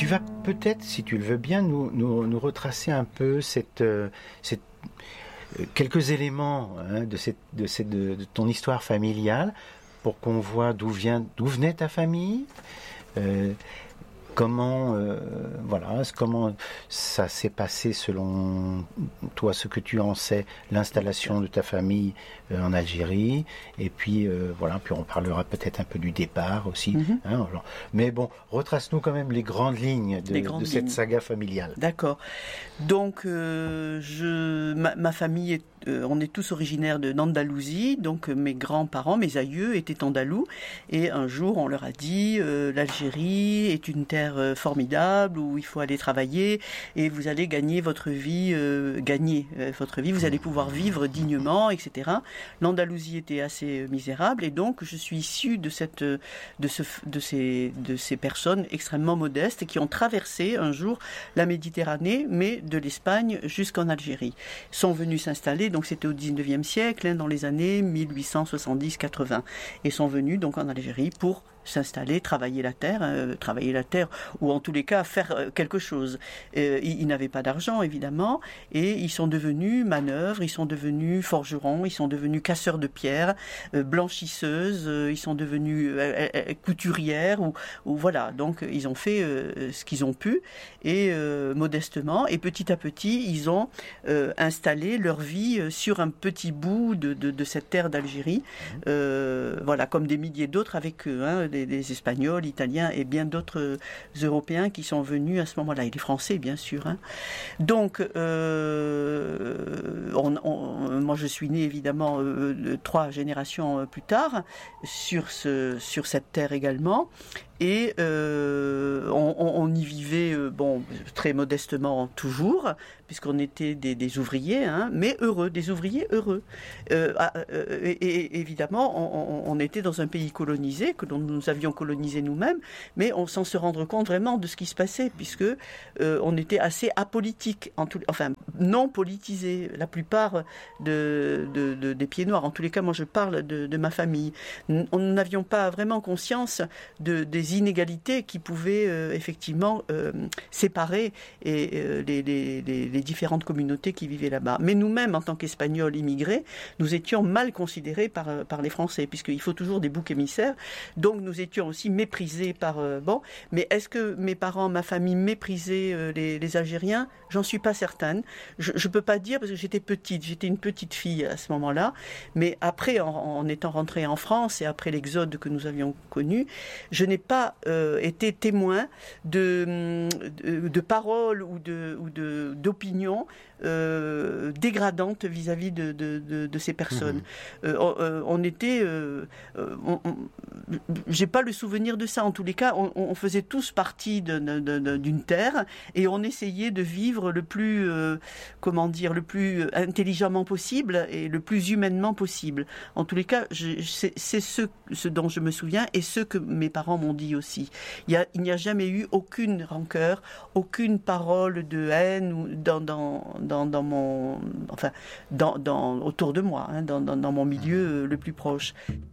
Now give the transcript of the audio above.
Tu vas peut-être, si tu le veux bien, nous retracer un peu quelques éléments de ton histoire familiale pour qu'on voit d'où venait ta famille, comment ça s'est passé selon toi, ce que tu en sais, l'installation de ta famille en Algérie, et puis puis on parlera peut-être un peu du départ aussi. Mais bon, retrace-nous quand même les grandes lignes de cette saga familiale. D'accord. Donc, ma famille on est tous originaires d'Andalousie, donc mes grands-parents, mes aïeux étaient andalous, et un jour on leur a dit l'Algérie est une terre formidable où il faut aller travailler et vous allez gagner votre vie, vous allez pouvoir vivre dignement, etc. L'Andalousie était assez misérable et donc je suis issue de ces personnes extrêmement modestes qui ont traversé un jour la Méditerranée, mais de l'Espagne jusqu'en Algérie. Sont venus s'installer, donc c'était au 19e siècle, dans les années 1870-80, et sont venus donc en Algérie pour s'installer, travailler la terre, ou en tous les cas faire quelque chose. Ils n'avaient pas d'argent évidemment, et ils sont devenus manœuvres, ils sont devenus forgerons, ils sont devenus casseurs de pierres, blanchisseuses, ils sont devenus couturières, ou voilà. Donc ils ont fait ce qu'ils ont pu, et modestement, et petit à petit, ils ont installé leur vie sur un petit bout de cette terre d'Algérie, comme des milliers d'autres avec eux, des Espagnols, Italiens et bien d'autres Européens qui sont venus à ce moment-là, et les Français bien sûr. Donc, moi je suis né évidemment 3 générations plus tard sur cette terre également. Et on y vivait très modestement toujours, puisqu'on était des ouvriers, mais heureux, des ouvriers heureux. Et évidemment, on était dans un pays colonisé, que nous avions colonisé nous-mêmes, mais on sans se rendre compte vraiment de ce qui se passait, puisque on était assez apolitique, non politisé. La plupart des pieds noirs, en tous les cas, moi je parle de ma famille. Nous n'avions pas vraiment conscience des inégalités qui pouvaient effectivement séparer les différentes communautés qui vivaient là-bas. Mais nous-mêmes, en tant qu'Espagnols immigrés, nous étions mal considérés par les Français, puisqu'il faut toujours des boucs émissaires. Donc nous étions aussi méprisés mais est-ce que mes parents, ma famille méprisaient les Algériens ? J'en suis pas certaine. Je peux pas dire parce que j'étais une petite fille à ce moment-là. Mais après, en étant rentrée en France et après l'exode que nous avions connu, je n'ai pas été témoin de paroles ou d'opinions dégradantes vis-à-vis de ces personnes. J'ai pas le souvenir de ça. En tous les cas, on faisait tous partie d'une terre et on essayait de vivre le plus intelligemment possible et le plus humainement possible. En tous les cas, c'est ce dont je me souviens et ce que mes parents m'ont dit aussi. Il n'y a jamais eu aucune rancœur, aucune parole de haine autour de moi, dans mon milieu le plus proche.